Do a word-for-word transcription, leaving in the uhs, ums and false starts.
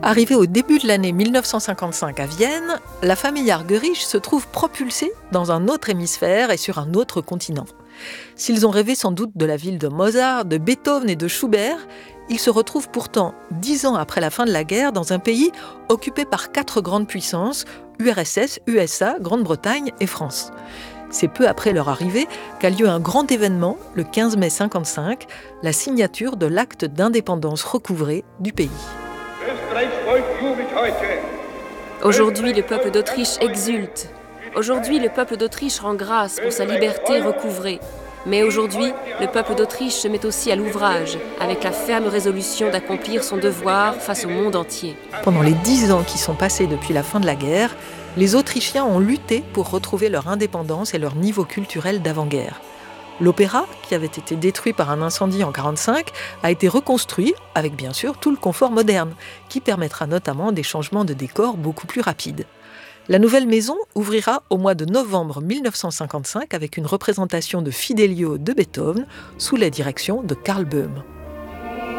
Arrivée au début de l'année mille neuf cent cinquante-cinq à Vienne, la famille Argerich se trouve propulsée dans un autre hémisphère et sur un autre continent. S'ils ont rêvé sans doute de la ville de Mozart, de Beethoven et de Schubert, ils se retrouvent pourtant dix ans après la fin de la guerre dans un pays occupé par quatre grandes puissances, U R S S, U S A, Grande-Bretagne et France. C'est peu après leur arrivée qu'a lieu un grand événement, le quinze mai cinquante-cinq, la signature de l'acte d'indépendance recouvré du pays. Aujourd'hui, le peuple d'Autriche exulte. Aujourd'hui, le peuple d'Autriche rend grâce pour sa liberté recouvrée. Mais aujourd'hui, le peuple d'Autriche se met aussi à l'ouvrage, avec la ferme résolution d'accomplir son devoir face au monde entier. Pendant les dix ans qui sont passés depuis la fin de la guerre, les Autrichiens ont lutté pour retrouver leur indépendance et leur niveau culturel d'avant-guerre. L'opéra, qui avait été détruit par un incendie en mille neuf cent quarante-cinq, a été reconstruit avec bien sûr tout le confort moderne, qui permettra notamment des changements de décor beaucoup plus rapides. La nouvelle maison ouvrira au mois de novembre mille neuf cent cinquante-cinq avec une représentation de Fidelio de Beethoven sous la direction de Karl Böhm.